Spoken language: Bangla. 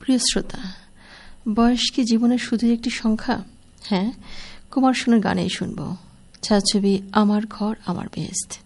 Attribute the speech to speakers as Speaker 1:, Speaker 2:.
Speaker 1: প্রিয় শ্রোতা, বয়স কি জীবনের শুধু একটি সংখ্যা? হ্যাঁ, কুমার শানুর গানেই শুনব ছায়াছবি আমার ঘর আমার বেহেশত।